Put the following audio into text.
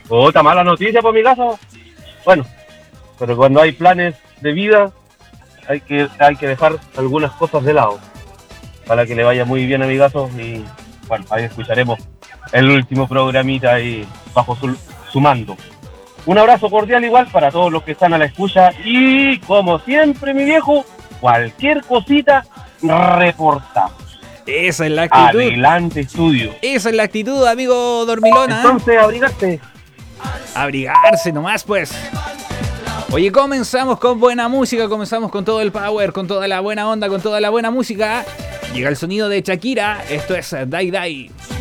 Otra mala noticia por mi caso. Bueno, pero cuando hay planes de vida, hay que dejar algunas cosas de lado para que le vaya muy bien a mi gato y bueno, ahí escucharemos el último programita ahí bajo su mando. Un abrazo cordial igual para todos los que están a la escucha y como siempre mi viejo, cualquier cosita reportamos. Esa es la actitud. Adelante estudio. Esa es la actitud, amigo Dormilona. Entonces, abrigarse. Abrigarse nomás, pues. Oye, comenzamos con buena música, comenzamos con todo el power, con toda la buena onda, con toda la buena música. Llega el sonido de Shakira, esto es Dai Dai.